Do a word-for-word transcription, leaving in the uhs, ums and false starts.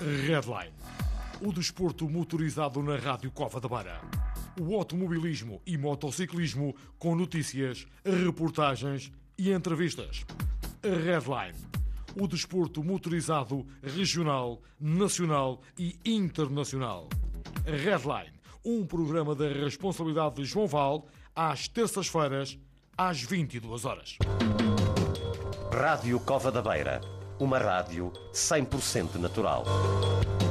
Redline. O desporto motorizado na Rádio Cova da Beira. O automobilismo e motociclismo com notícias, reportagens e entrevistas. Redline. O desporto motorizado regional, nacional e internacional. Redline. Um programa da responsabilidade de João Val, às terças-feiras, às vinte e duas horas. Rádio Cova da Beira. Uma rádio cem por cento natural.